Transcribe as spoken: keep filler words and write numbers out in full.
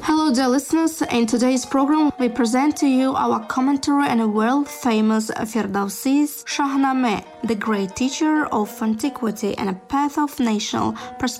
Hello, dear listeners. In today's program, we present to you our commentary on a world-famous Firdausi's Shahnameh, the great teacher of antiquity and a path of national prosperity.